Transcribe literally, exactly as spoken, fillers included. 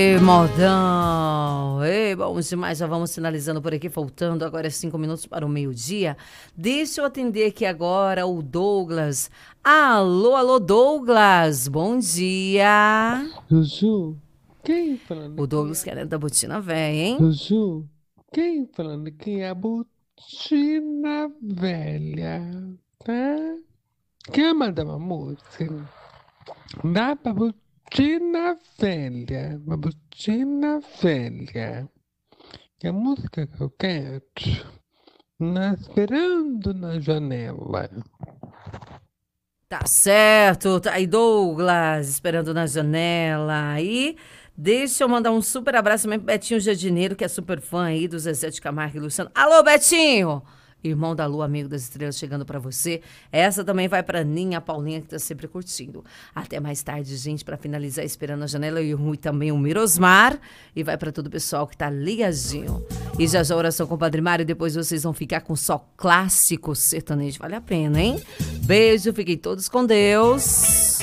Ei, modão, ei, bom demais, já vamos finalizando por aqui, faltando agora cinco minutos para o meio-dia. Deixa eu atender aqui agora o Douglas. Alô, alô, Douglas, bom dia. Juju, quem falando O que Douglas é? querendo da botina velha, hein? Juju, quem falando que é a botina velha, tá? Quer mandar uma música? Dá pra botina velha, uma botina velha. Que a música que eu quero, na esperando na janela. Tá certo, tá aí, Douglas, esperando na janela. Aí, deixa eu mandar um super abraço também pro Betinho Jardineiro, que é super fã aí do Zezé de Camargo e Luciano. Alô, Betinho! Irmão da Lua, amigo das estrelas, chegando pra você. Essa também vai pra Ninha Paulinha, que tá sempre curtindo. Até mais tarde, gente, pra finalizar, esperando a janela. E o Rui também, o Mirosmar. E vai pra todo o pessoal que tá ligadinho. E já já a oração com o Padre Mário. Depois vocês vão ficar com só clássico sertanejo. Vale a pena, hein? Beijo, fiquem todos com Deus.